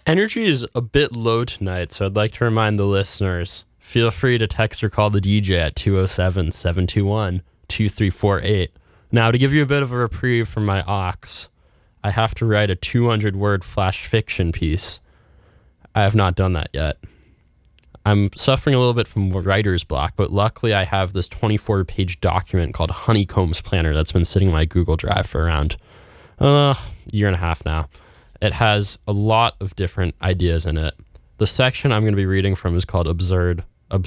Energy is a bit low tonight, so I'd like to remind the listeners, feel free to text or call the DJ at 207-721-2348. Now, to give you a bit of a reprieve from my ox, I have to write a 200-word flash fiction piece. I have not done that yet. I'm suffering a little bit from writer's block, but luckily I have this 24-page document called Honeycomb's Planner that's been sitting in my Google Drive for around a year and a half now. It has a lot of different ideas in it. The section I'm going to be reading from is called Absurd.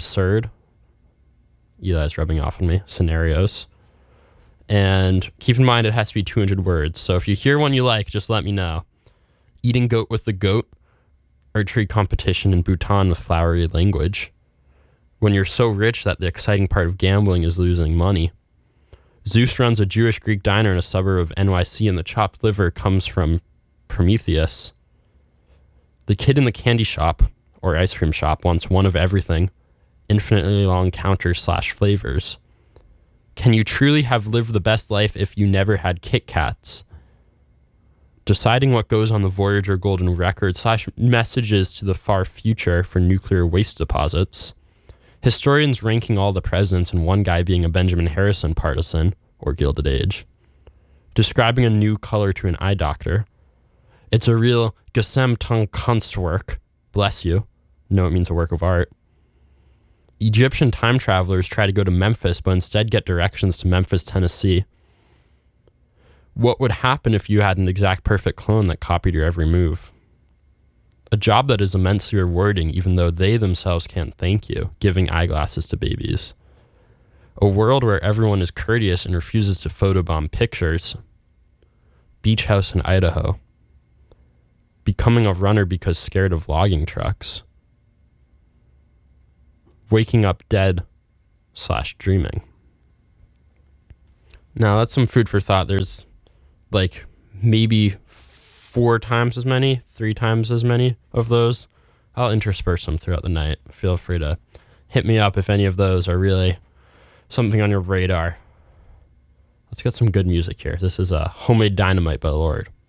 Eli's rubbing off on me. Scenarios. And keep in mind it has to be 200 words. So if you hear one you like, just let me know. Eating goat with the goat. Archery competition in Bhutan with flowery language. When you're so rich that the exciting part of gambling is losing money. Zeus runs a Jewish Greek diner in a suburb of NYC and the chopped liver comes from Prometheus. The kid in the candy shop, or ice cream shop, wants one of everything. Infinitely long counters / flavors. Can you truly have lived the best life if you never had Kit Kats? Deciding what goes on the Voyager Golden Record / messages to the far future for nuclear waste deposits. Historians ranking all the presidents and one guy being a Benjamin Harrison partisan, or Gilded Age. Describing a new color to an eye doctor. It's a real Gesamtung Kunstwerk. Bless you. No, it means a work of art. Egyptian time travelers try to go to Memphis, but instead get directions to Memphis, Tennessee. What would happen if you had an exact perfect clone that copied your every move? A job that is immensely rewarding, even though they themselves can't thank you, giving eyeglasses to babies. A world where everyone is courteous and refuses to photobomb pictures. Beach house in Idaho. Becoming a runner because scared of logging trucks. Waking up dead / dreaming. Now that's some food for thought. There's like maybe 3 times as many of those. I'll intersperse them throughout the night. Feel free to hit me up if any of those are really something on your radar. Let's get some good music here. This is Homemade Dynamite by Lorde.